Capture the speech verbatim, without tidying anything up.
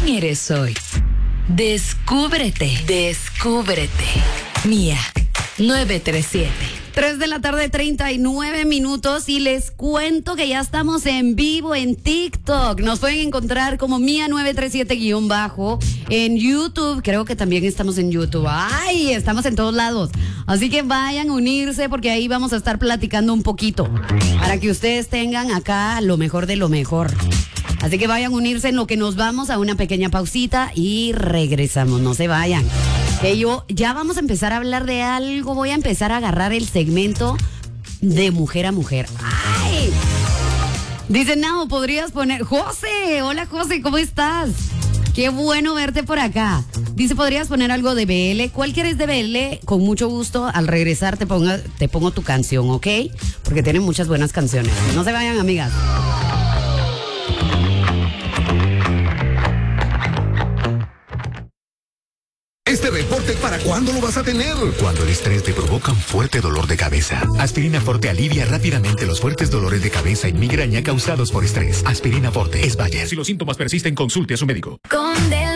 ¿Quién eres hoy? Descúbrete, descúbrete. Mía, nueve tres siete. tres de la tarde, treinta y nueve minutos, y les cuento que ya estamos en vivo en TikTok. Nos pueden encontrar como Mía nueve tres siete guión bajo. En YouTube, creo que también estamos en YouTube. ¡Ay! Estamos en todos lados. Así que vayan a unirse porque ahí vamos a estar platicando un poquito para que ustedes tengan acá lo mejor de lo mejor. Así que vayan a unirse en lo que nos vamos a una pequeña pausita y regresamos. No se vayan. Que yo ya vamos a empezar a hablar de algo. Voy a empezar a agarrar el segmento de mujer a mujer. ¡Ay! Dice, no, podrías poner... José, hola José, ¿cómo estás? Qué bueno verte por acá. Dice, ¿podrías poner algo de B L? ¿Cuál quieres de B L? Con mucho gusto, al regresar te, ponga, te pongo tu canción, ¿ok? Porque tienen muchas buenas canciones. No se vayan, amigas. Este reporte, ¿para cuándo lo vas a tener? Cuando el estrés te provoca un fuerte dolor de cabeza. Aspirina Forte alivia rápidamente los fuertes dolores de cabeza y migraña causados por estrés. Aspirina Forte es Bayer. Si los síntomas persisten, consulte a su médico. Con Del